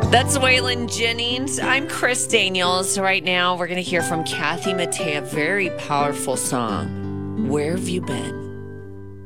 That's Waylon Jennings. I'm Chris Daniels. Right now, we're going to hear from Kathy Mattea, a very powerful song. Where have you been?